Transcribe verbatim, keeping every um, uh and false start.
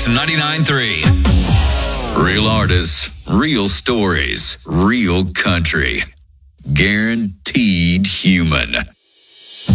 X ninety-nine point three. Real artists, real stories, real country. Guaranteed human.